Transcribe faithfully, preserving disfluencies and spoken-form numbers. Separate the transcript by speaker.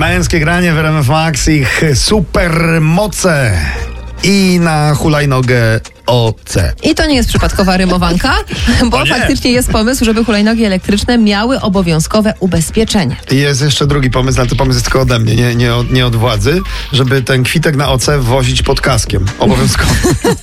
Speaker 1: Męskie granie w R M F Max, ich supermoce i na hulajnogę O C.
Speaker 2: I to nie jest przypadkowa rymowanka, bo faktycznie jest pomysł, żeby hulajnogi elektryczne miały obowiązkowe ubezpieczenie.
Speaker 1: I jest jeszcze drugi pomysł, ale to pomysł jest tylko ode mnie, nie, nie, od, nie od władzy, żeby ten kwitek na O C wozić pod kaskiem. Obowiązkowo.